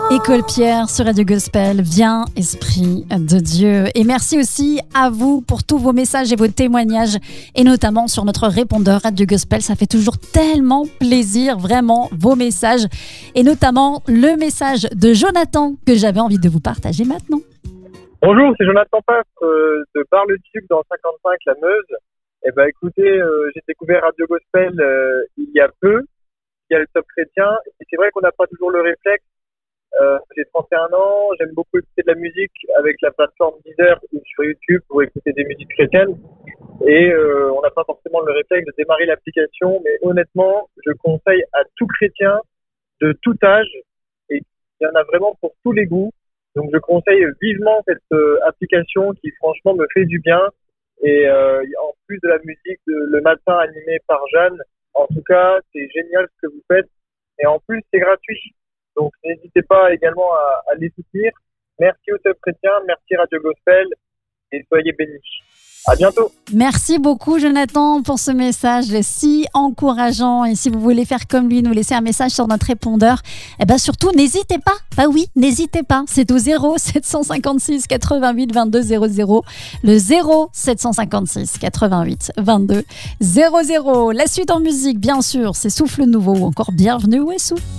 École Pierre sur Radio Gospel, viens Esprit de Dieu. Et merci aussi à vous pour tous vos messages et vos témoignages, et notamment sur notre répondeur Radio Gospel. Ça fait toujours tellement plaisir, vraiment, vos messages, et notamment le message de Jonathan que j'avais envie de vous partager maintenant. Bonjour, c'est Jonathan Paff de Bar-le-Duc dans 55, la Meuse. Eh ben, écoutez, j'ai découvert Radio Gospel il y a peu, il y a le Top Chrétien, et c'est vrai qu'on n'a pas toujours le réflexe. J'ai 31 ans, j'aime beaucoup écouter de la musique avec la plateforme Deezer ou sur YouTube pour écouter des musiques chrétiennes, et on n'a pas forcément le réflexe de démarrer l'application, mais honnêtement, je conseille à tout chrétien de tout âge, et il y en a vraiment pour tous les goûts, donc je conseille vivement cette application qui franchement me fait du bien, et en plus de la musique le matin animée par Jeanne, en tout cas c'est génial ce que vous faites, et en plus c'est gratuit. Donc, n'hésitez pas également à les soutenir. Merci au Top Chrétien, merci Radio Gospel, et soyez bénis. À bientôt. Merci beaucoup, Jonathan, pour ce message si encourageant. Et si vous voulez faire comme lui, nous laisser un message sur notre répondeur, eh ben surtout, n'hésitez pas. Bah oui, n'hésitez pas. C'est au 0756 88 22 00. Le 0756 88 22 00. La suite en musique, bien sûr, c'est Souffle Nouveau ou encore Bienvenue Ouessou.